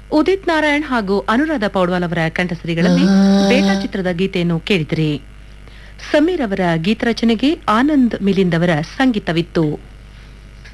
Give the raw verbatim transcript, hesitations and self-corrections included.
ಉದಿತ್ ನಾರಾಯಣ್ ಹಾಗೂ ಅನುರಾಧ ಪೌಡ್ವಾಲ್ ಅವರ ಕಂಠಸಿರಿಗಳಲ್ಲಿ ಬೇಟಾ ಚಿತ್ರದ ಗೀತೆಯನ್ನು ಕೇಳಿದಿರಿ. ಸಮೀರ್ ಅವರ ಗೀತರಚನೆಗೆ ಆನಂದ್ ಮಿಲಿಂದ್ ಅವರ ಸಂಗೀತವಿತ್ತು.